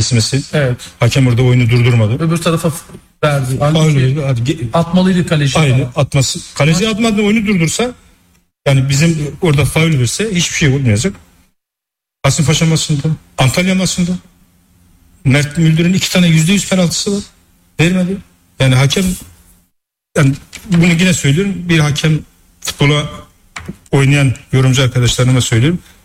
kesmesi. Evet. Hakem orada oyunu durdurmadı. Öbür tarafa verdi. Atmalıydı kaleci. Aynı atması. Kaleci atmadan oyunu durdursa, yani bizim orada faul verse hiçbir şey olmayacak. Kasımpaşa maçında, Antalya maçında Mert Müldür'ün 2 tane %100 penaltısı var. Vermedi. Yani hakem, yani bunu yine söylüyorum, bir hakem, futbola oynayan yorumcu arkadaşlarıma söylüyorum.